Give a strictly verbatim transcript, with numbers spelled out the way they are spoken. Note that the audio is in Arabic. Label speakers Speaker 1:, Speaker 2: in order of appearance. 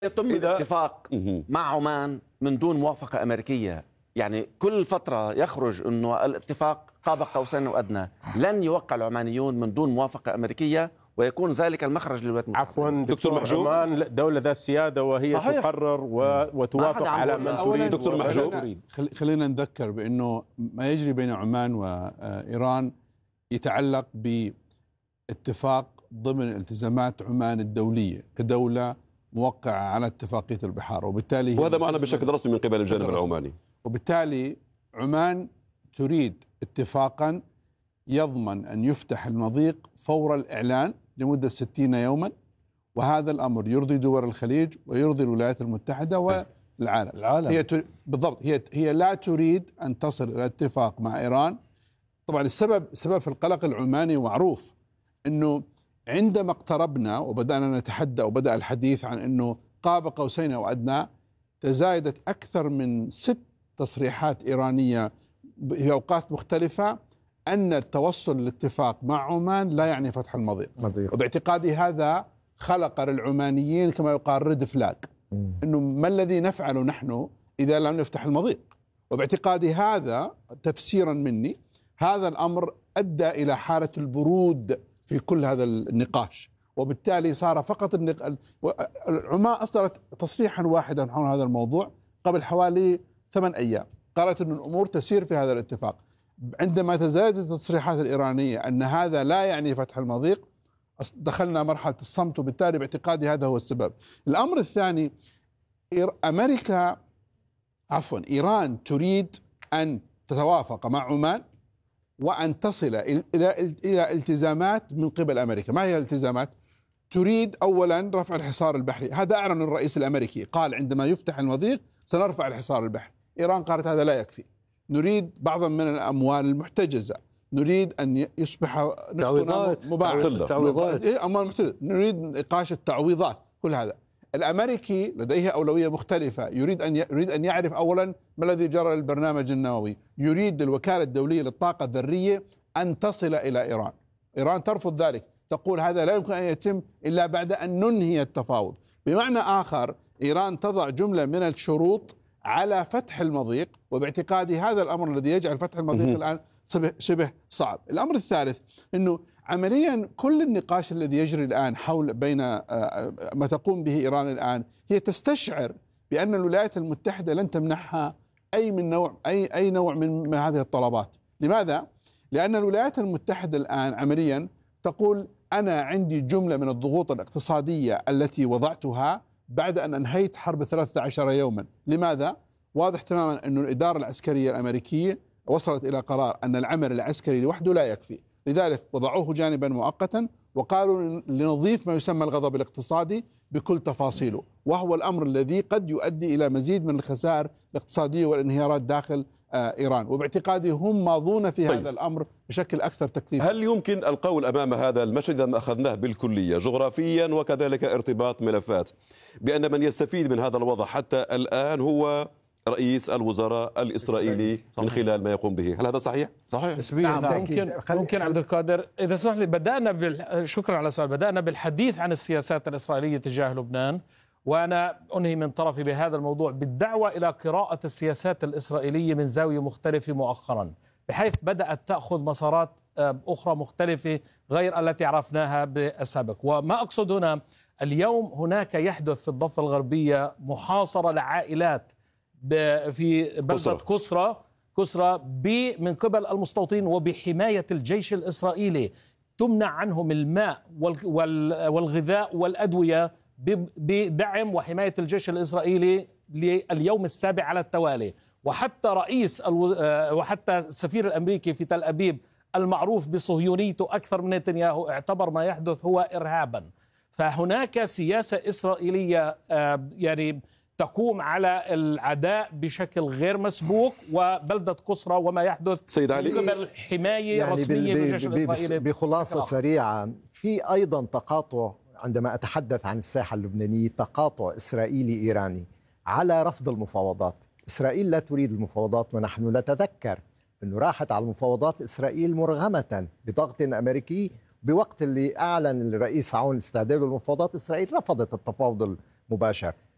Speaker 1: يتم الاتفاق مع عمان من دون موافقة أمريكية. يعني كل فترة يخرج أنه الاتفاق قاب قوسين وأدنى، لن يوقع العمانيون من دون موافقة أمريكية، ويكون ذلك المخرج للولايات المتحدة.
Speaker 2: عفوا دكتور محجوب، عمان دولة ذات سيادة وهي صحيح. تقرر وتوافق على من تريد.
Speaker 3: دكتور محجوب، خلينا نذكر بأنه ما يجري بين عمان وإيران يتعلق باتفاق ضمن التزامات عمان الدولية كدولة موقعة على اتفاقية البحار، وبالتالي
Speaker 4: وهذا معنا بشكل رسمي من قبل الجانب العماني.
Speaker 3: وبالتالي عمان تريد اتفاقا يضمن أن يفتح المضيق فور الإعلان لمدة ستين يوما، وهذا الأمر يرضي دول الخليج ويرضي الولايات المتحدة والعالم. العالم. هي تر... بالضبط هي هي لا تريد أن تصل إلى اتفاق مع إيران. طبعا السبب السبب في القلق العماني معروف، أنه عندما اقتربنا وبدأنا نتحدى وبدأ الحديث عن أنه قاب قوسين أو أدنى، تزايدت أكثر من ست تصريحات إيرانية في أوقات مختلفة أن التوصل للاتفاق مع عمان لا يعني فتح المضيق. مضيق. وباعتقادي هذا خلق للعمانيين كما يقال ريد فلاج، أنه ما الذي نفعله نحن إذا لم نفتح المضيق. وباعتقادي هذا تفسيرا مني، هذا الأمر أدى إلى حالة البرود في كل هذا النقاش، وبالتالي صار فقط النق... عمان أصدرت تصريحا واحدا حول هذا الموضوع قبل حوالي ثمان أيام، قالت أن الأمور تسير في هذا الاتفاق. عندما تزايدت التصريحات الإيرانية أن هذا لا يعني فتح المضيق، دخلنا مرحلة الصمت، وبالتالي باعتقادي هذا هو السبب. الأمر الثاني، أمريكا عفوا إيران تريد أن تتوافق مع عمان وأن تصل إلى إلى التزامات من قبل أمريكا. ما هي الالتزامات؟ تريد أولا رفع الحصار البحري، هذا أعلن الرئيس الأمريكي، قال عندما يفتح المضيق سنرفع الحصار البحري. إيران قالت هذا لا يكفي، نريد بعضا من الأموال المحتجزة، نريد أن يصبح نفطنا مباعث، أموال محتجزة، نريد نقاش التعويضات، كل هذا. الأمريكي لديه أولوية مختلفة، يريد أن يريد أن يعرف أولا ما الذي جرى للبرنامج النووي، يريد الوكالة الدولية للطاقة الذرية أن تصل إلى إيران. إيران ترفض ذلك، تقول هذا لا يمكن أن يتم إلا بعد أن ننهي التفاوض. بمعنى آخر، إيران تضع جملة من الشروط على فتح المضيق، وباعتقادي هذا الأمر الذي يجعل فتح المضيق الآن شبه صعب. الأمر الثالث أنه عمليا كل النقاش الذي يجري الآن حول بين ما تقوم به إيران الآن، هي تستشعر بأن الولايات المتحدة لن تمنحها أي من نوع أي أي نوع من هذه الطلبات. لماذا؟ لأن الولايات المتحدة الآن عمليا تقول أنا عندي جملة من الضغوط الاقتصادية التي وضعتها بعد أن أنهيت حرب ثلاثة عشر يوما. لماذا؟ واضح تماما أن الإدارة العسكرية الأمريكية وصلت إلى قرار أن العمل العسكري لوحده لا يكفي، لذلك وضعوه جانبا مؤقتا، وقالوا لنضيف ما يسمى الغضب الاقتصادي بكل تفاصيله، وهو الأمر الذي قد يؤدي إلى مزيد من الخسائر الاقتصادية والانهيارات داخل آه إيران. وباعتقادي هم ماضون في طيب. هذا الأمر بشكل أكثر تكثيفا.
Speaker 4: هل يمكن القول أمام هذا المشهد إذا أخذناه بالكلية جغرافيا وكذلك ارتباط ملفات بأن من يستفيد من هذا الوضع حتى الآن هو رئيس الوزراء الإسرائيلي صحيح. من خلال ما يقوم به، هل هذا صحيح؟
Speaker 5: صحيح نعم. ممكن ممكن عبد القادر إذا سمح لي، بدأنا بال... شكرا على السؤال. بدأنا بالحديث عن السياسات الإسرائيلية تجاه لبنان، وأنا أنهي من طرفي بهذا الموضوع بالدعوة إلى قراءة السياسات الإسرائيلية من زاوية مختلفة مؤخرا، بحيث بدأت تأخذ مسارات أخرى مختلفة غير التي عرفناها بالسابق. وما أقصد هنا، اليوم هناك يحدث في الضفة الغربية محاصرة لعائلات في بلدة كسرى كسرى من قبل المستوطنين وبحماية الجيش الإسرائيلي، تمنع عنهم الماء والغذاء والأدوية بدعم وحماية الجيش الإسرائيلي لليوم السابع على التوالي. وحتى رئيس وحتى السفير الأمريكي في تل أبيب المعروف بصهيونيته أكثر من نتنياهو اعتبر ما يحدث هو إرهابا. فهناك سياسة إسرائيلية يعني تقوم على العداء بشكل غير مسبوق، وبلدة كسرى وما يحدث
Speaker 4: سيد علي
Speaker 5: من قبل حماية يعني رسمية من الجيش الإسرائيلي.
Speaker 6: بخلاصة سريعة، في أيضا تقاطع عندما أتحدث عن الساحة اللبنانية، تقاطع إسرائيلي إيراني على رفض المفاوضات. إسرائيل لا تريد المفاوضات، ونحن نتذكر أنه راحت على المفاوضات إسرائيل مرغمة بضغط أمريكي، بوقت اللي أعلن الرئيس عون استعداده للمفاوضات إسرائيل رفضت التفاوض المباشر.